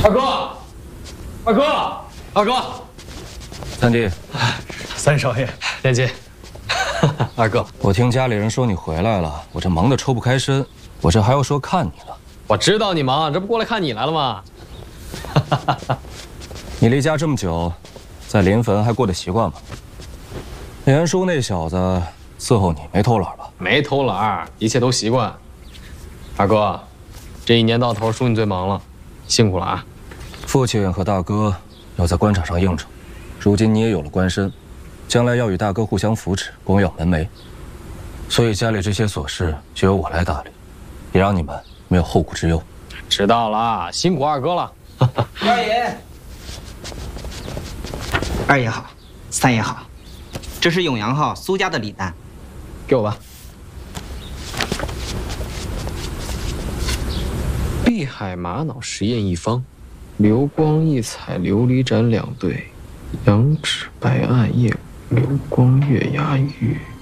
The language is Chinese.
二哥，二哥，二哥， 三弟， 三少爷，连接。二哥， 我听家里人说你回来了，我这忙得抽不开身，我这还要说看你呢。 我知道你忙，这不过来看你来了吗？ 你离家这么久，在临汾还过得习惯吗？连叔那小子伺候你没偷懒吧？ 没偷懒，一切都习惯。二哥，这一年到头叔你最忙了，辛苦了啊！ 父亲和大哥要在官场上应酬，如今你也有了官身，将来要与大哥互相扶持，供养门楣，所以家里这些琐事就由我来打理，也让你们没有后顾之忧。 知道了，辛苦二哥了。 二爷，二爷好，三爷好，这是永阳号苏家的礼单， 给我吧。碧海玛瑙实验一方，流光溢彩琉璃盏2对，羊脂白暗夜流光月牙鱼。